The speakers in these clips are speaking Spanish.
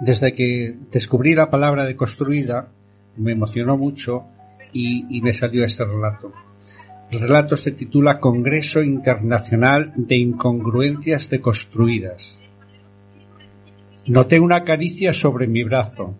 Desde que descubrí la palabra deconstruida, me emocionó mucho y me salió este relato. El relato se titula Congreso Internacional de Incongruencias Deconstruidas. Noté una caricia sobre mi brazo.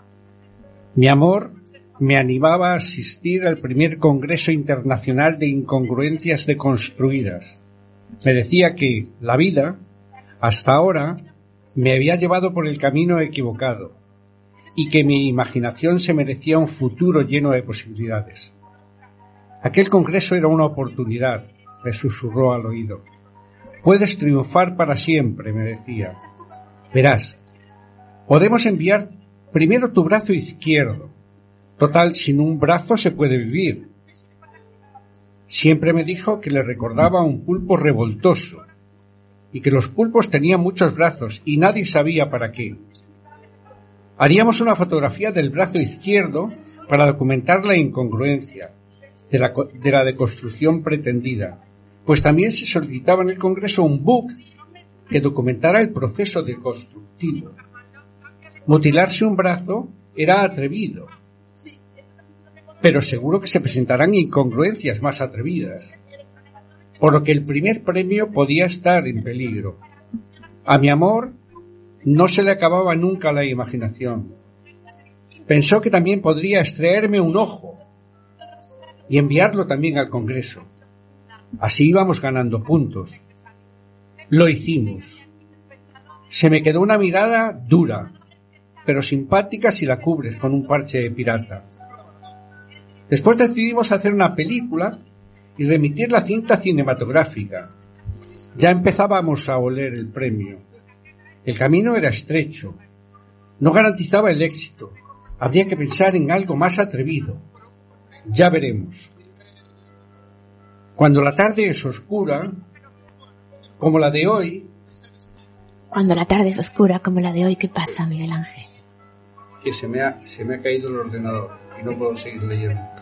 Mi amor me animaba a asistir al primer Congreso Internacional de Incongruencias Deconstruidas. Me decía que la vida, hasta ahora, me había llevado por el camino equivocado y que mi imaginación se merecía un futuro lleno de posibilidades. Aquel congreso era una oportunidad, me susurró al oído. Puedes triunfar para siempre, me decía. Verás, podemos enviar primero tu brazo izquierdo. Total, sin un brazo se puede vivir. Siempre me dijo que le recordaba a un pulpo revoltoso y que los pulpos tenían muchos brazos y nadie sabía para qué. Haríamos una fotografía del brazo izquierdo para documentar la incongruencia de la deconstrucción pretendida, pues también se solicitaba en el Congreso un book que documentara el proceso deconstructivo. Mutilarse un brazo era atrevido, pero seguro que se presentarán incongruencias más atrevidas, por lo que el primer premio podía estar en peligro. A mi amor no se le acababa nunca la imaginación. Pensó que también podría extraerme un ojo y enviarlo también al Congreso. Así íbamos ganando puntos. Lo hicimos. Se me quedó una mirada dura, pero simpática si la cubres con un parche de pirata. Después decidimos hacer una película y remitir la cinta cinematográfica. Ya empezábamos a oler el premio. El camino era estrecho. No garantizaba el éxito. Habría que pensar en algo más atrevido. Ya veremos. Cuando la tarde es oscura, como la de hoy... Cuando la tarde es oscura como la de hoy, ¿qué pasa, Miguel Ángel? Que se me ha caído el ordenador y no puedo seguir leyendo.